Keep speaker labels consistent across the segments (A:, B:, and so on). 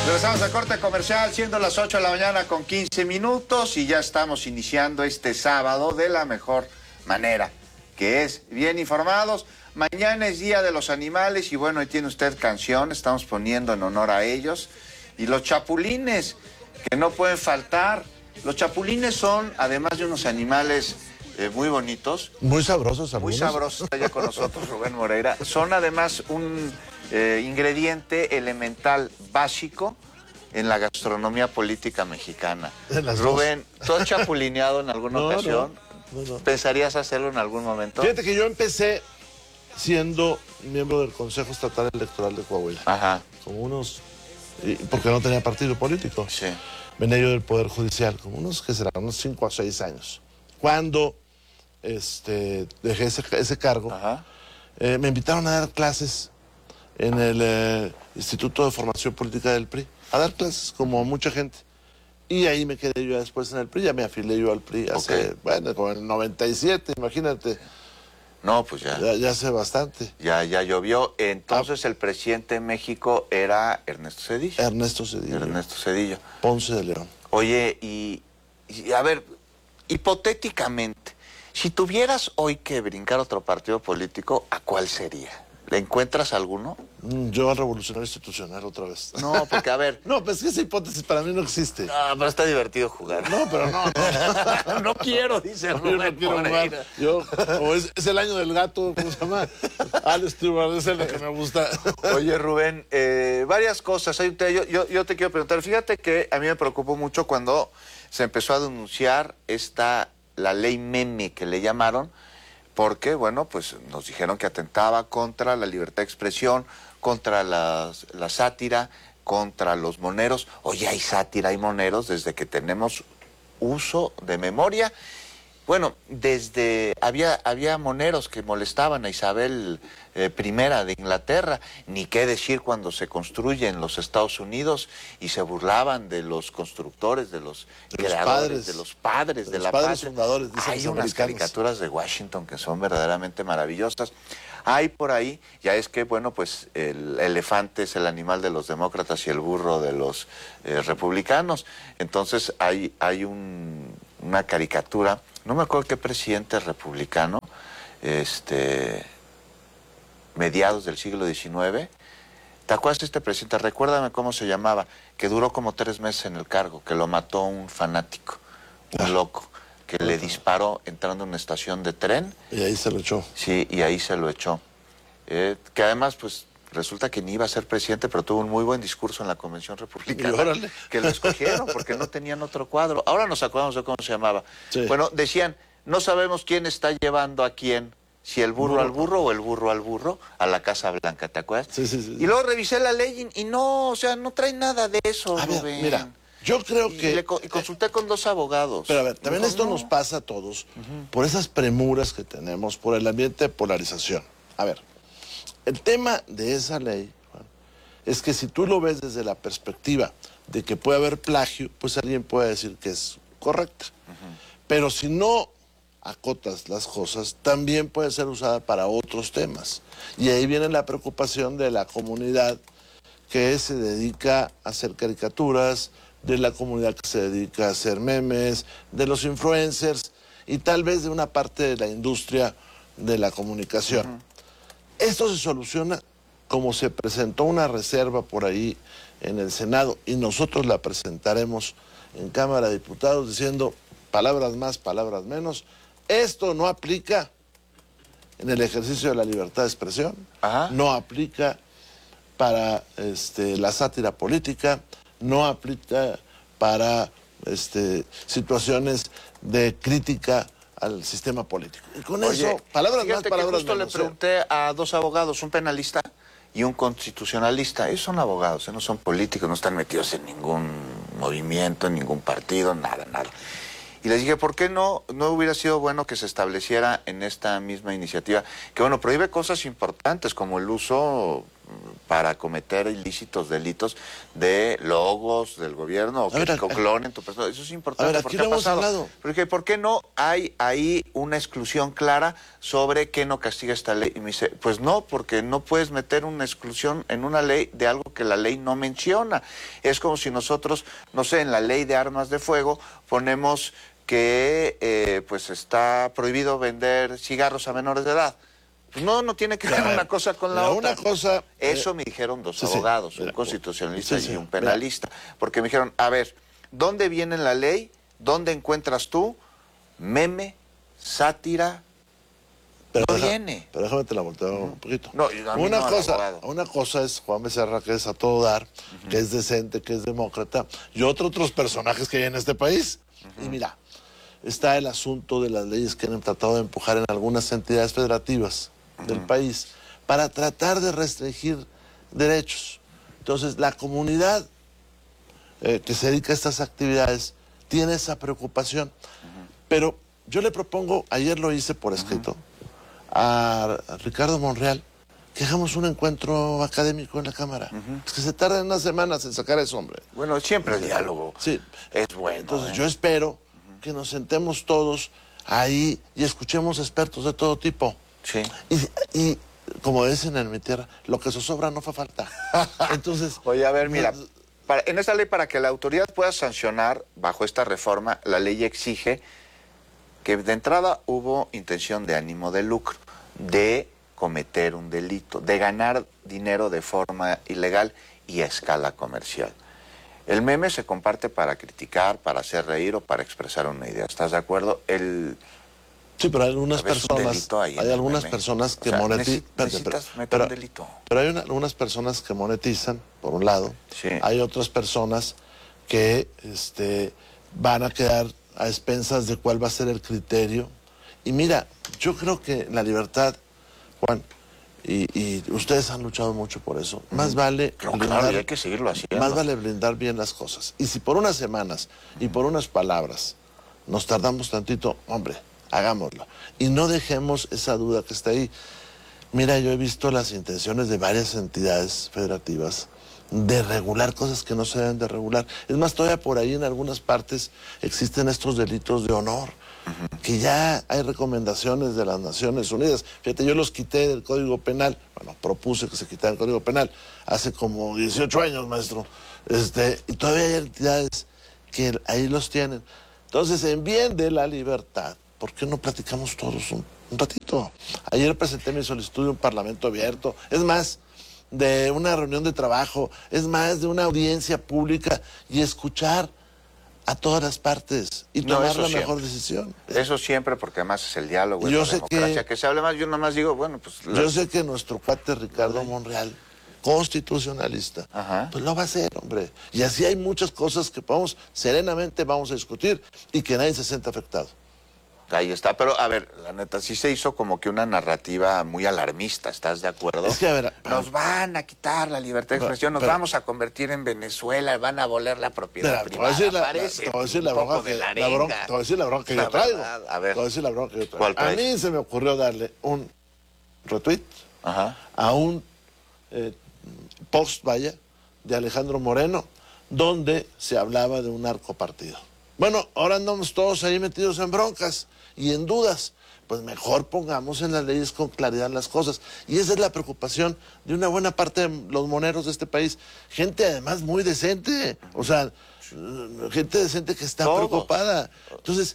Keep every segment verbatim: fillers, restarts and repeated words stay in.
A: Regresamos al corte comercial, siendo las ocho de la mañana con quince minutos y ya estamos iniciando este sábado de la mejor manera, que es bien informados. Mañana es Día de los Animales y bueno, ahí tiene usted canción, estamos poniendo en honor a ellos. Y los chapulines, que no pueden faltar. Los chapulines son, además de unos animales eh, muy bonitos.
B: Muy sabrosos algunos.
A: Muy sabrosos, está ya con nosotros Rubén Moreira. Son además un eh, ingrediente elemental básico en la gastronomía política mexicana. Rubén, ¿tú has chapulineado en alguna no, ocasión? No, no, no. ¿Pensarías hacerlo en algún momento?
B: Fíjate que yo empecé siendo miembro del Consejo Estatal Electoral de Coahuila.
A: Ajá.
B: Como unos... porque no tenía partido político.
A: Sí.
B: Venía yo del Poder Judicial, como unos, ¿qué será? Unos cinco a seis años. Cuando este, dejé ese, ese cargo, eh, me invitaron a dar clases en el eh, Instituto de Formación Política del P R I. A dar clases, como mucha gente. Y ahí me quedé yo después en el P R I. Ya me afilié yo al P R I hace, okay. bueno, como en el noventa y siete, imagínate.
A: No, pues ya.
B: Ya, ya hace bastante.
A: Ya, ya llovió. Entonces ah. el presidente de México era Ernesto Zedillo.
B: Ernesto Zedillo.
A: Ernesto Zedillo.
B: Ponce de León.
A: Oye, y, y a ver, hipotéticamente, si tuvieras hoy que brincar otro partido político, ¿a cuál sería? ¿Le encuentras alguno?
B: Yo al Revolucionario Institucional otra vez.
A: No, porque a ver...
B: no, pues que esa hipótesis para mí no existe.
A: No, pero está divertido jugar.
B: No, pero no. No,
A: no quiero, dice Rubén.
B: Yo no quiero jugar. Yo, o es, es el año del gato, ¿cómo se llama? Alex Stewart, es el que me gusta.
A: Oye, Rubén, eh, varias cosas. Yo, yo, yo te quiero preguntar, fíjate que a mí me preocupó mucho cuando se empezó a denunciar esta, la ley meme que le llamaron, porque, bueno, pues nos dijeron que atentaba contra la libertad de expresión, contra la, la sátira, contra los moneros. Oye, hay sátira, hay moneros desde que tenemos uso de memoria. Bueno, desde había, había moneros que molestaban a Isabel eh, primera de Inglaterra, ni qué decir cuando se construye en los Estados Unidos y se burlaban de los constructores, de los
B: de
A: creadores,
B: los padres,
A: de los padres de,
B: de los
A: la
B: padres
A: patria.
B: fundadores. Dicen
A: Hay
B: los
A: unas
B: americanos.
A: caricaturas de Washington que son verdaderamente maravillosas. Hay por ahí, ya es que, bueno, pues el elefante es el animal de los demócratas y el burro de los eh, republicanos. Entonces hay, hay un, una caricatura, no me acuerdo qué presidente republicano, este, mediados del siglo diecinueve. ¿Te acuerdas de este presidente? Recuérdame cómo se llamaba, que duró como tres meses en el cargo, que lo mató un fanático, un ah. loco. que le disparó entrando en una estación de tren.
B: Y ahí se lo echó.
A: Sí, y ahí se lo echó. Eh, que además, pues, resulta que ni iba a ser presidente, pero tuvo un muy buen discurso en la Convención Republicana. Que lo escogieron porque no tenían otro cuadro. Ahora nos acordamos de cómo se llamaba. Sí. Bueno, decían, no sabemos quién está llevando a quién, si el burro, burro al burro o el burro al burro, a la Casa Blanca, ¿te acuerdas?
B: Sí, sí, sí.
A: Y luego revisé la ley y, y no, o sea, no trae nada de eso,
B: a
A: Rubén.
B: Ver, mira. Yo creo
A: y
B: que...
A: Le, y consulté eh, con dos abogados.
B: Pero a ver, también
A: dijo,
B: esto
A: no.
B: nos pasa a todos uh-huh. por esas premuras que tenemos, por el ambiente de polarización. A ver, el tema de esa ley, Juan, es que si tú lo ves desde la perspectiva de que puede haber plagio, pues alguien puede decir que es correcta. Uh-huh. Pero si no acotas las cosas, también puede ser usada para otros temas. Y ahí viene la preocupación de la comunidad que se dedica a hacer caricaturas, de la comunidad que se dedica a hacer memes, de los influencers y tal vez de una parte de la industria de la comunicación. Uh-huh. Esto se soluciona como se presentó una reserva por ahí en el Senado y nosotros la presentaremos en Cámara de Diputados diciendo palabras más, palabras menos. Esto no aplica en el ejercicio de la libertad de expresión, uh-huh. no aplica para este, la sátira política, no aplica para este, situaciones de crítica al sistema político. Y con
A: Oye,
B: eso, palabras más, palabras
A: justo
B: menos.
A: Le pregunté a dos abogados, un penalista y un constitucionalista. Ellos son abogados, ¿eh? No son políticos, no están metidos en ningún movimiento, en ningún partido, nada, nada. Y les dije, ¿por qué no, no hubiera sido bueno que se estableciera en esta misma iniciativa? Que, bueno, prohíbe cosas importantes como el uso para cometer ilícitos, delitos de logos del gobierno o que
B: ver,
A: clonen tu persona. Eso es importante.
B: A ver, aquí
A: porque
B: lo
A: ha
B: hemos
A: pasado.
B: hablado.
A: Porque ¿por qué no hay ahí una exclusión clara sobre qué no castiga esta ley? Y me dice, pues no, porque no puedes meter una exclusión en una ley de algo que la ley no menciona. Es como si nosotros, no sé, en la ley de armas de fuego ponemos que eh, pues está prohibido vender cigarros a menores de edad. Pues no, no tiene que ver una cosa con la otra.
B: Una cosa,
A: Eso
B: eh,
A: me dijeron dos
B: sí, sí,
A: abogados,
B: mira,
A: un constitucionalista
B: sí, sí,
A: y un
B: mira.
A: penalista, porque me dijeron, a ver, ¿dónde viene en la ley? ¿Dónde encuentras tú meme, sátira?
B: Pero
A: no
B: deja-
A: viene.
B: Pero déjame te la volteo un poquito.
A: No, yo- a mí
B: una,
A: no, al
B: cosa,
A: abogado.
B: una cosa es Juan Becerra, que es a todo dar, que es decente, que es demócrata, y otros otros personajes que hay en este país. Y mira, está el asunto de las leyes que han tratado de empujar en algunas entidades federativas del país para tratar de restringir derechos. Entonces, la comunidad eh, que se dedica a estas actividades tiene esa preocupación. Pero yo le propongo, ayer lo hice por escrito, a Ricardo Monreal, que hagamos un encuentro académico en la Cámara. Es que se tardan unas semanas en sacar eso, hombre.
A: Bueno, siempre el diálogo
B: Sí.
A: es bueno.
B: Entonces
A: ¿eh?
B: yo espero que nos sentemos todos ahí y escuchemos expertos de todo tipo.
A: Sí.
B: Y, y como dicen en mi tierra, lo que zozobra no fa falta. Entonces...
A: Oye, a ver, mira, para- en esta ley, para que la autoridad pueda sancionar bajo esta reforma, la ley exige que de entrada hubo intención de ánimo de lucro, de cometer un delito, de ganar dinero de forma ilegal y a escala comercial. El meme se comparte para criticar, para hacer reír o para expresar una idea. ¿Estás de acuerdo? El...
B: Sí, pero hay algunas
A: A ver, es un
B: personas,
A: delito ahí en
B: hay
A: el
B: algunas
A: meme.
B: personas que
A: O sea,
B: monetizan.
A: necesi- necesitas meter
B: pero,
A: un delito.
B: pero hay una- algunas personas que monetizan, por un lado.
A: Sí.
B: Hay otras personas que este, van a quedar a expensas de cuál va a ser el criterio. Y mira, yo creo que la libertad, Juan, y, y ustedes han luchado mucho por eso, más vale
A: No, claro, y hay que seguirlo haciendo.
B: más vale blindar bien las cosas. Y si por unas semanas y por unas palabras nos tardamos tantito, hombre, hagámoslo. Y no dejemos esa duda que está ahí. Mira, yo he visto las intenciones de varias entidades federativas de regular cosas que no se deben de regular. Es más, todavía por ahí en algunas partes existen estos delitos de honor, que ya hay recomendaciones de las Naciones Unidas. Fíjate, yo los quité del Código Penal, bueno, propuse que se quitara el Código Penal hace como dieciocho años, maestro, este, y todavía hay entidades que ahí los tienen. Entonces, en bien de la libertad, ¿por qué no platicamos todos un, un ratito? Ayer presenté mi solicitud de un parlamento abierto, es más, de una reunión de trabajo, es más, de una audiencia pública y escuchar a todas las partes y
A: No,
B: tomar
A: eso
B: la
A: siempre.
B: mejor decisión.
A: Eso siempre, porque además es el diálogo, es
B: Yo
A: la
B: sé
A: democracia.
B: que-
A: Que... se hable más, yo nada más digo, bueno, pues... la-
B: Yo sé que nuestro cuate Ricardo Monreal, constitucionalista,
A: Ajá.
B: pues lo va a hacer, hombre. Y así hay muchas cosas que podemos, serenamente vamos a discutir y que nadie se sienta afectado.
A: Ahí está, pero a ver, la neta, sí se hizo como que una narrativa muy alarmista, ¿estás de acuerdo?
B: Es que, a ver,
A: Nos van a quitar la libertad de
B: Pero-
A: expresión, nos
B: pero-
A: vamos a convertir en Venezuela, van a voler la propiedad
B: Mira, te voy a
A: privada.
B: decir la, la-
A: Parece
B: te voy a decir
A: un
B: la
A: poco
B: bronca
A: de
B: que,
A: la
B: la
A: arenga.
B: bronca- te voy a decir la bronca que
A: La
B: yo traigo.
A: verdad, a ver.
B: Te voy a decir la bronca que yo traigo.
A: ¿Cuál
B: A
A: traes?
B: mí se me ocurrió darle un retweet
A: Ajá.
B: a un eh, post, vaya, de Alejandro Moreno, donde se hablaba de un narcopartido. Bueno, ahora andamos todos ahí metidos en broncas y en dudas. Pues mejor pongamos en las leyes con claridad las cosas. Y esa es la preocupación de una buena parte de los moneros de este país. Gente además muy decente. O sea, gente decente que está
A: Todos.
B: preocupada. Entonces,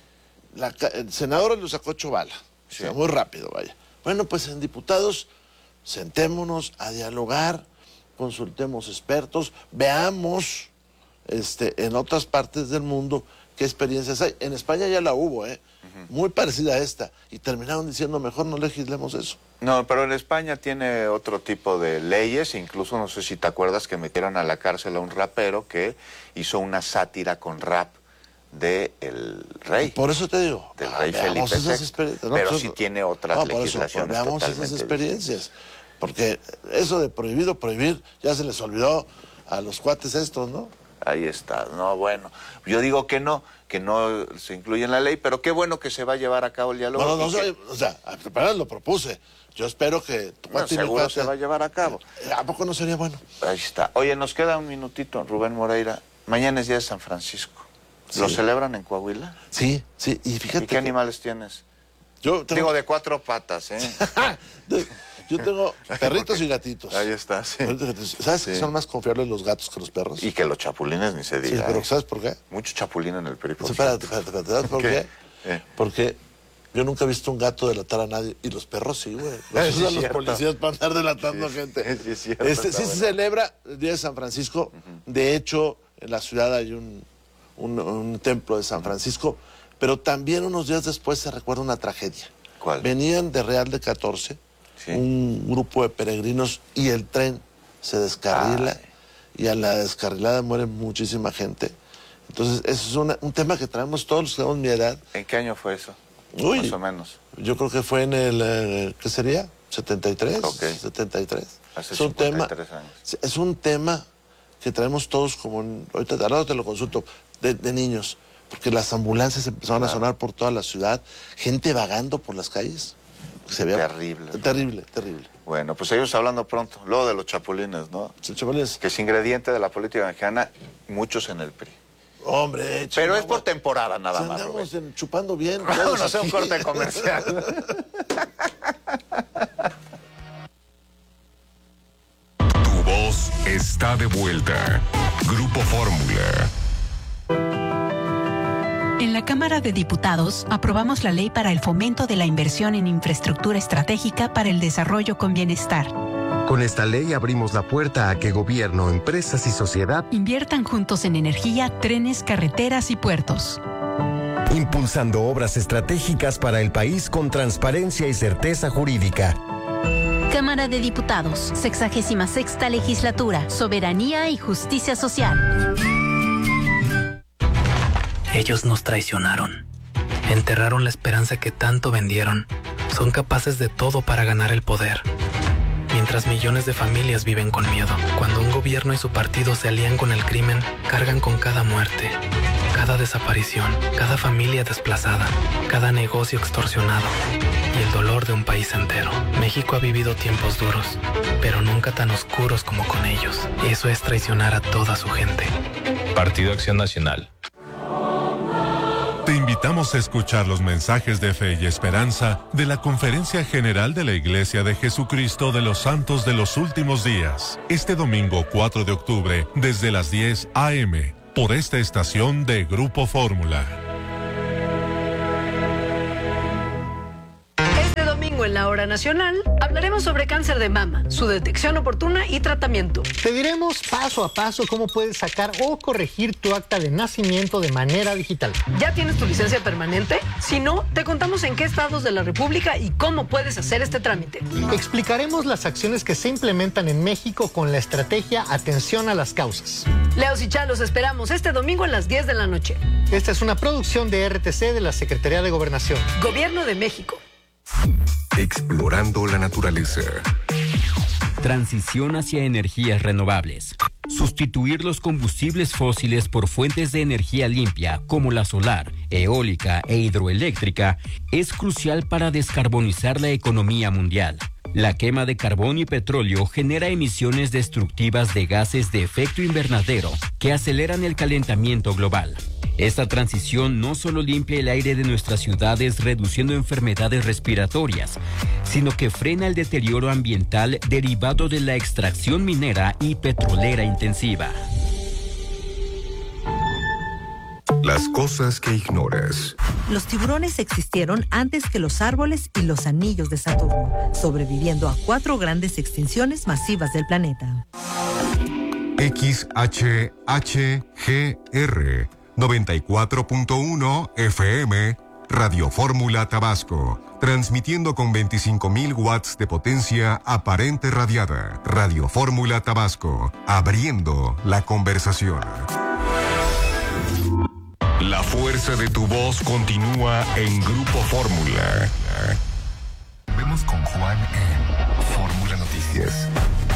B: la ca- el senador lo sacó Chovala.
A: Sí.
B: O sea, muy rápido, vaya. Bueno, pues en diputados, sentémonos a dialogar, consultemos expertos, veamos este, en otras partes del mundo qué experiencias hay. En España ya la hubo, ¿eh? Muy parecida a esta. Y terminaron diciendo, mejor no legislemos eso.
A: No, pero en España tiene otro tipo de leyes, incluso no sé si te acuerdas que metieron a la cárcel a un rapero que hizo una sátira con rap de el rey.
B: Por eso te digo,
A: Del
B: ah,
A: rey
B: veamos
A: Felipe
B: esas
A: sexto,
B: experiencias.
A: pero
B: pues,
A: sí tiene otras
B: no, por eso,
A: legislaciones
B: veamos esas
A: totalmente
B: experiencias. Porque eso de prohibido, prohibir, ya se les olvidó a los cuates estos, ¿no?
A: Ahí está, no, bueno, yo digo que no, que no se incluye en la ley, pero qué bueno que se va a llevar a cabo el diálogo.
B: No, no, no,
A: y que-
B: soy- o sea, apenas lo propuse. yo espero que...
A: Bueno, seguro se va a llevar a cabo.
B: ¿A poco no sería bueno?
A: Ahí está. Oye, nos queda un minutito, Rubén Moreira. Mañana es día de San Francisco. ¿Lo
B: Sí.
A: celebran en Coahuila?
B: Sí, sí, y fíjate...
A: ¿Y qué
B: que
A: animales tienes?
B: Yo tengo...
A: Digo, de cuatro patas, ¿eh?
B: Yo tengo perritos y gatitos.
A: Ahí está, sí.
B: Perritos y gatitos. ¿Sabes
A: Sí.
B: que son más confiables los gatos que los perros?
A: Y que los chapulines ni se
B: Sí,
A: diga.
B: pero
A: ¿eh?
B: ¿sabes por qué?
A: Mucho chapulín en el peripo.
B: Espérate, espérate, espérate. ¿Sabes por
A: ¿Qué?
B: qué?
A: Eh.
B: Porque yo nunca he visto un gato delatar a nadie. Y los perros sí, güey. Los
A: Sí, es
B: usan los
A: cierto.
B: policías para andar delatando
A: Sí,
B: gente.
A: sí, es cierto,
B: Este,
A: está
B: sí se
A: bueno.
B: celebra el Día de San Francisco. De hecho, en la ciudad hay un, un, un templo de San Francisco. Pero también unos días después se recuerda una tragedia.
A: ¿Cuál?
B: Venían de Real de catorce,
A: Sí.
B: un grupo de peregrinos, y el tren se descarrila.
A: Ay.
B: Y a la descarrilada muere muchísima gente. Entonces, eso es una- un tema que traemos todos los que tenemos mi edad.
A: ¿En qué año fue eso?
B: Uy,
A: Más o menos.
B: yo creo que fue en el, eh, ¿qué sería? ¿setenta y tres?
A: Ok.
B: setenta y tres.
A: Hace
B: es un
A: cincuenta y
B: tema,
A: tres años.
B: es un tema que traemos todos como, en- ahorita al lado te lo consulto, de, de niños, porque las ambulancias empezaron a
A: Claro.
B: sonar por toda la ciudad, gente vagando por las calles. Se veía
A: Terrible.
B: Terrible, terrible.
A: Bueno, pues seguimos hablando pronto. Luego de los chapulines, ¿no?
B: Sí, chavales,
A: Que es ingrediente de la política mexicana, muchos en el P R I.
B: hombre,
A: Pero es
B: Chihuahua,
A: por temporada nada
B: si
A: más,
B: andamos
A: Rubén.
B: en- chupando bien.
A: Vámonos
B: todos
A: a un
B: aquí.
A: corte comercial.
C: Tu voz está de vuelta. Grupo Fórmula.
D: En la Cámara de Diputados aprobamos la ley para el fomento de la inversión en infraestructura estratégica para el desarrollo con bienestar.
E: Con esta ley abrimos la puerta a que gobierno, empresas y sociedad
D: Inviertan juntos en energía, trenes, carreteras y puertos.
E: impulsando obras estratégicas para el país con transparencia y certeza jurídica.
F: Cámara de Diputados, sexagésima sexta legislatura, soberanía y justicia social.
G: Ellos nos traicionaron. Enterraron la esperanza que tanto vendieron. Son capaces de todo para ganar el poder. Mientras millones de familias viven con miedo. Cuando un gobierno y su partido se alían con el crimen, cargan con cada muerte, cada desaparición, cada familia desplazada, cada negocio extorsionado y el dolor de un país entero. México ha vivido tiempos duros, pero nunca tan oscuros como con ellos. Eso es traicionar a toda su gente.
H: Partido Acción Nacional.
C: Te invitamos a escuchar los mensajes de fe y esperanza de la Conferencia General de la Iglesia de Jesucristo de los Santos de los Últimos Días, este domingo cuatro de octubre, desde las diez a eme, por esta estación de Grupo Fórmula.
I: Este domingo en la Hora Nacional hablaremos sobre cáncer de mama, su detección oportuna y tratamiento.
J: Te diremos paso a paso cómo puedes sacar o corregir tu acta de nacimiento de manera digital.
I: ¿Ya tienes tu licencia permanente? Si no, te contamos en qué estados de la República y cómo puedes hacer este trámite.
J: Explicaremos las acciones que se implementan en México con la estrategia Atención a las Causas.
I: Leos y Chá, los esperamos este domingo a las diez de la noche.
J: Esta es una producción de R T C de la Secretaría de Gobernación.
I: Gobierno de México.
E: Explorando la naturaleza.
K: Transición hacia energías renovables. Sustituir los combustibles fósiles por fuentes de energía limpia como la solar, eólica e hidroeléctrica es crucial para descarbonizar la economía mundial. La quema de carbón y petróleo genera emisiones destructivas de gases de efecto invernadero que aceleran el calentamiento global. Esta transición no solo limpia el aire de nuestras ciudades reduciendo enfermedades respiratorias, sino que frena el deterioro ambiental derivado de la extracción minera y petrolera intensiva.
E: Las cosas que ignoras.
L: Los tiburones existieron antes que los árboles y los anillos de Saturno, sobreviviendo a cuatro grandes extinciones masivas del planeta.
C: X H H G R noventa y cuatro punto uno F M, Radio Fórmula Tabasco, transmitiendo con veinticinco mil watts de potencia aparente radiada. Radio Fórmula Tabasco, abriendo la conversación. La fuerza de tu voz continúa en Grupo Fórmula.
E: Vemos con Juan en Fórmula Noticias.